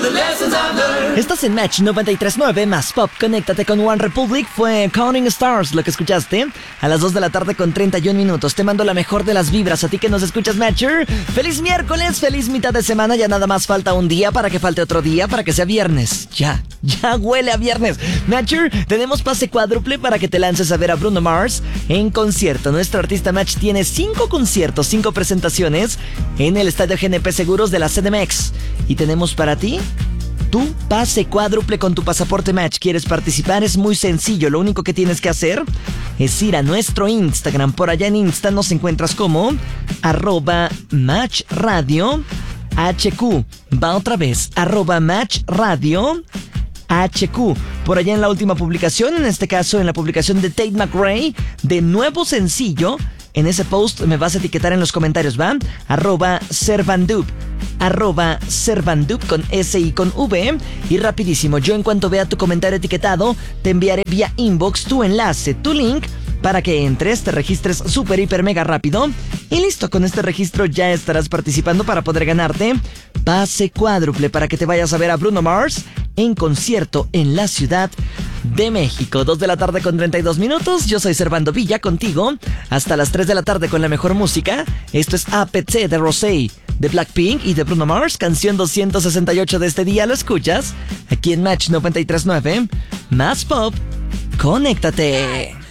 Estás en Match 93.9 más Pop. Conéctate con One Republic. Fue Counting Stars lo que escuchaste a las 2 de la tarde con 31 minutos. Te mando la mejor de las vibras a ti que nos escuchas, Matcher. Feliz miércoles, feliz mitad de semana. Ya nada más falta un día para que falte otro día para que sea viernes. Ya huele a viernes. Matcher, tenemos pase cuádruple para que te lances a ver a Bruno Mars en concierto. Nuestro artista Match tiene 5 conciertos, 5 presentaciones en el Estadio GNP Seguros de la CDMX. Y tenemos para ti tu pase cuádruple con tu pasaporte Match. ¿Quieres participar? Es muy sencillo. Lo único que tienes que hacer es ir a nuestro Instagram. Por allá en Insta nos encuentras como @MatchRadio HQ. Va otra vez, @MatchRadio HQ. Por allá en la última publicación, en este caso en la publicación de Tate McRae, de nuevo sencillo, en ese post me vas a etiquetar en los comentarios, ¿va? @Servandup. @Servandup con S y con V. Y rapidísimo, yo en cuanto vea tu comentario etiquetado, te enviaré vía inbox tu enlace, tu link, para que entres, te registres súper, hiper, mega rápido. Y listo, con este registro ya estarás participando para poder ganarte pase cuádruple para que te vayas a ver a Bruno Mars en concierto en la Ciudad de México. 2 de la tarde con 32 minutos. Yo soy Servando Villa contigo hasta las 3 de la tarde con la mejor música. Esto es APT de Rosé, de Blackpink y de Bruno Mars. Canción 268 de este día. Lo escuchas aquí en Match 93.9. Más Pop. Conéctate.